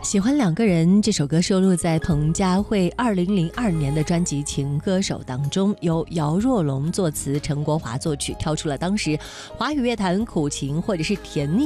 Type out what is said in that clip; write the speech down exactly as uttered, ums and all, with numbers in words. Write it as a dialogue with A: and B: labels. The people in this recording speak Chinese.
A: 喜欢两个人这首歌收录在彭佳慧二零零二年的专辑《情歌手》当中，由姚若龙作词，陈国华作曲，跳出了当时华语乐坛苦情或者是甜腻